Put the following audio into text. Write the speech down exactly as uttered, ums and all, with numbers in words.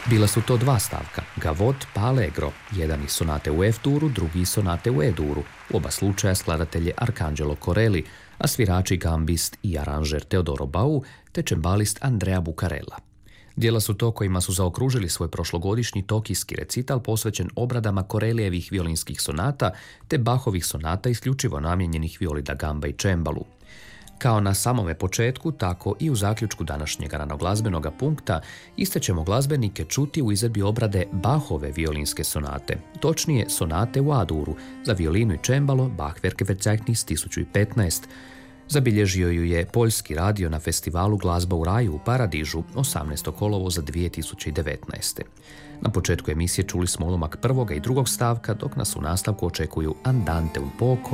Bila su to dva stavka, Gavot pa Allegro, jedan iz sonate u F-duru, drugi iz sonate u E-duru. U oba slučaja skladatelj je Arcangelo Corelli, a svirači gambist i aranžer Teodoro Bau te čembalist Andrea Bucarella. Djela su to kojima su zaokružili svoj prošlogodišnji tokijski recital posvećen obradama Corellijevih violinskih sonata te Bachovih sonata isključivo namijenjenih violi da gamba i čembalu. Kao na samome početku, tako i u zaključku današnjeg ranoglazbenog punkta iste ćemo glazbenike čuti u izvedbi obrade Bachove violinske sonate, točnije sonate u A-duru za violinu i čembalo Bachwerke Verzeichnis tisuću petnaest. Zabilježio ju je poljski radio na festivalu Glazba u raju u Paradižu osamnaestog kolovoza dvije tisuće devetnaeste. Na početku emisije čuli smo ulomak prvog i drugog stavka, dok nas u nastavku očekuju Andante un poco